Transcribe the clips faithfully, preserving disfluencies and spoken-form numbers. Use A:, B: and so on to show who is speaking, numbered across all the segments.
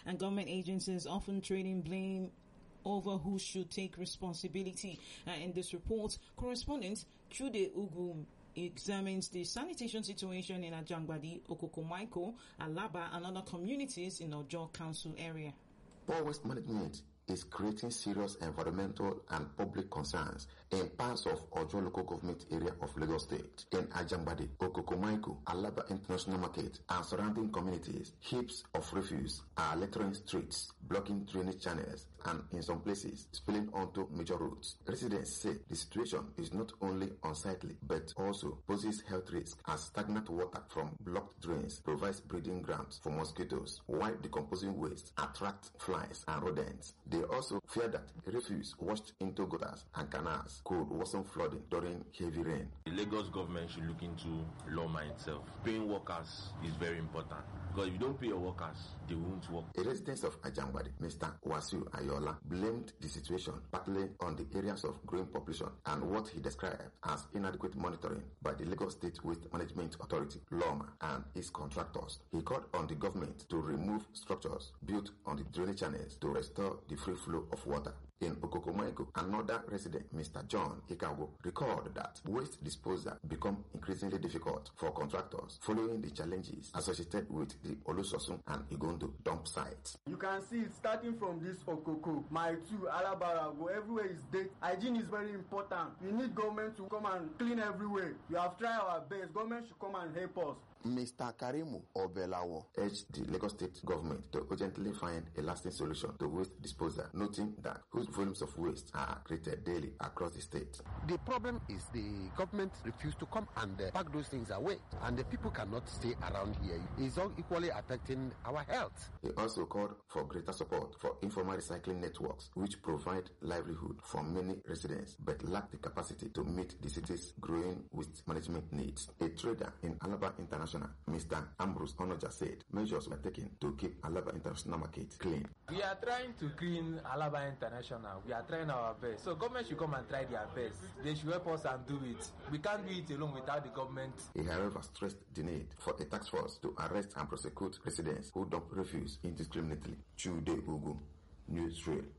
A: and government agencies often trading blame over who should take responsibility. Uh, in this report, correspondent Chude Ugu examines the sanitation situation in Ajangbadi, Okokomaiko, Alaba, and other communities in Ojo Council area.
B: Poor waste management is creating serious environmental and public concerns in parts of Ojo local government area of Lagos State. In Ajangbadi, Okokomaiko, Alaba International Market, and surrounding communities, heaps of refuse are littering streets, blocking drainage channels, and in some places, spilling onto major roads. Residents say the situation is not only unsightly, but also poses health risks as stagnant water from blocked drains provides breeding grounds for mosquitoes, while decomposing waste attract flies and rodents. They also fear that refuse washed into gutters and canals could worsen flooding during heavy rain.
C: The Lagos government should look into Loma itself. Paying workers is very important, because if you don't pay your workers, they won't work.
B: A resident of Ajangbadi, Mister Wasiu Ayola, blamed the situation partly on the areas of growing population and what he described as inadequate monitoring by the Lagos State Waste Management Authority, Loma, and its contractors. He called on the government to remove structures built on the drainage channels to restore the free flow of water. In Okokomaiko, another resident, Mister John Ikago, recalled that waste disposal become increasingly difficult for contractors following the challenges associated with the Olusosun and Igondo dump sites.
D: You can see it starting from this Okoko, Maitu, Alabarago, everywhere is dead. Hygiene is very important. We need government to come and clean everywhere. We have tried our best. Government should come and help us.
B: Mister Karimu Obelawo urged the Lagos State government to urgently find a lasting solution to waste disposal, noting that huge volumes of waste are created daily across the state.
E: The problem is the government refused to come and uh, pack those things away, and the people cannot stay around here. It's all equally affecting our health.
B: He also called for greater support for informal recycling networks, which provide livelihood for many residents but lack the capacity to meet the city's growing waste management needs. A trader in Alaba International, Mister Ambrose Onoja, said measures were taken to keep Alaba International Market clean.
F: We are trying to clean Alaba International. We are trying our best. So government should come and try their best. They should help us and do it. We can't do it alone without the government.
B: He, however, stressed the need for a task force to arrest and prosecute residents who dump refuse indiscriminately. Chude Ugu, Newsreel.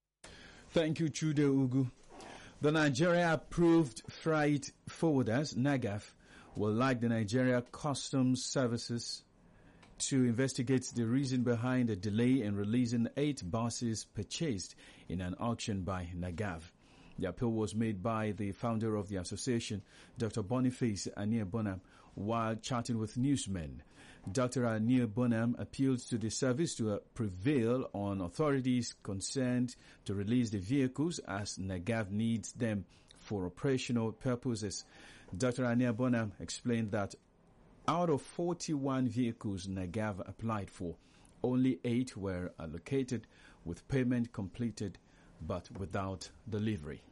G: Thank you, Chude Ugu. The Nigeria Approved Freight Forwarders, NAGAF, will like the Nigeria Customs Services to investigate the reason behind the delay in releasing eight buses purchased in an auction by NAGAF. The appeal was made by the founder of the association, Doctor Boniface Anier Bonham, while chatting with newsmen. Doctor Anier Bonham appealed to the service to uh, prevail on authorities concerned to release the vehicles as NAGAF needs them for operational purposes. Doctor Anier Bonham explained that out of forty-one vehicles NAGAF applied for, only eight were allocated with payment completed but without delivery.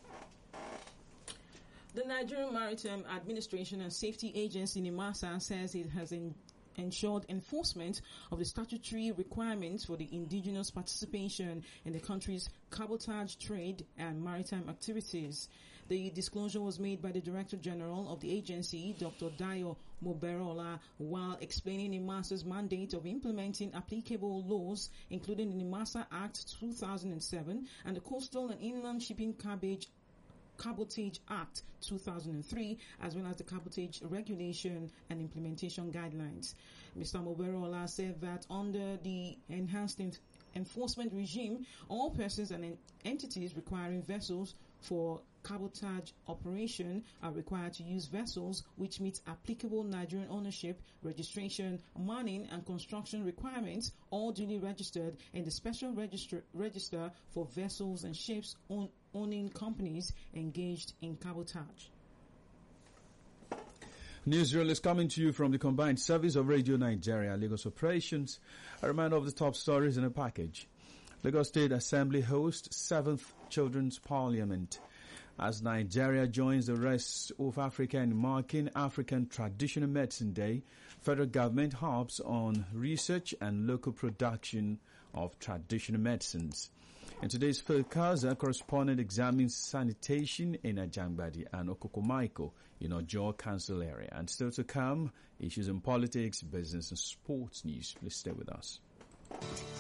A: The Nigerian Maritime Administration and Safety Agency, NIMASA, says it has in ensured enforcement of the statutory requirements for the indigenous participation in the country's cabotage trade and maritime activities. The disclosure was made by the Director General of the agency, Doctor Dayo Moberola, while explaining NIMASA's mandate of implementing applicable laws, including the NIMASA Act two thousand seven and the Coastal and Inland Shipping Cabbage Cabotage Act two thousand three, as well as the Cabotage Regulation and Implementation Guidelines. Mister Moberola said that under the enhanced enforcement regime, all persons and entities requiring vessels for cabotage operation are required to use vessels which meet applicable Nigerian ownership, registration, manning and construction requirements, all duly registered in the special register, register for vessels and ships own, owning companies engaged in cabotage.
G: Newsreel is coming to you from the combined service of Radio Nigeria, Lagos Operations. A reminder of the top stories in a package. Lagos State Assembly hosts seventh Children's Parliament. As Nigeria joins the rest of Africa in marking African Traditional Medicine Day, federal government harps on research and local production of traditional medicines. In today's focus, a correspondent examines sanitation in Ajangbadi and Okokomaiko in Ojo Council area. And still to come, issues in politics, business and sports news. Please stay with us.